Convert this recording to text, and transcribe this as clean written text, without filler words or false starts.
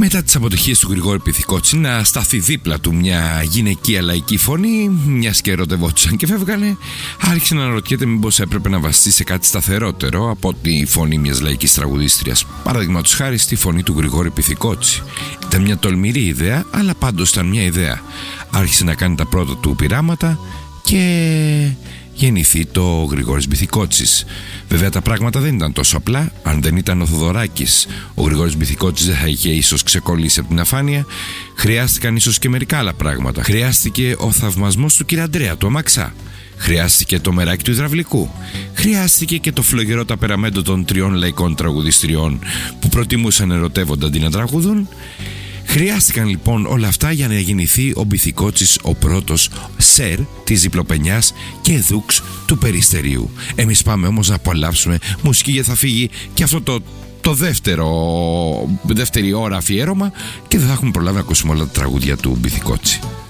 Μετά τις αποτυχίες του Γρηγόρη Πυθικότση να σταθεί δίπλα του μια γυναικεία λαϊκή φωνή, μιας και ερωτευόντουσαν και φεύγανε, άρχισε να αναρωτιέται μήπως έπρεπε να βασιστεί σε κάτι σταθερότερο από τη φωνή μιας λαϊκής τραγουδίστριας. Παραδείγματος χάρη στη φωνή του Γρηγόρη Πυθικότση. Ήταν μια τολμηρή ιδέα, αλλά πάντως ήταν μια ιδέα. Άρχισε να κάνει τα πρώτα του πειράματα και γεννηθεί το Γρηγόρης Πυθικότσης. Βέβαια τα πράγματα δεν ήταν τόσο απλά. Αν δεν ήταν ο Θοδωράκης, ο Γρηγόρης Πυθικότσης δεν θα είχε ίσως ξεκολλήσει από την αφάνεια. Χρειάστηκαν ίσως και μερικά άλλα πράγματα. Χρειάστηκε ο θαυμασμός του κ. Αντρέα, του Αμαξά. Χρειάστηκε το μεράκι του υδραυλικού. Χρειάστηκε και το φλογερό ταπεραμέντο των 3 λαϊκών τραγουδιστριών που προτιμούσαν ερωτεύοντα αντί να τραγουδούν. Χρειάστηκαν λοιπόν όλα αυτά για να γεννηθεί ο Πυθικότσης, ο πρώτος σερ της διπλοπενιάς και δούξ του Περιστερίου. Εμείς πάμε όμως να απολαύσουμε μουσική, γιατί θα φύγει και αυτό το δεύτερη ώρα αφιέρωμα και δεν θα έχουμε προλάβει να ακούσουμε όλα τα τραγούδια του Πυθικότση.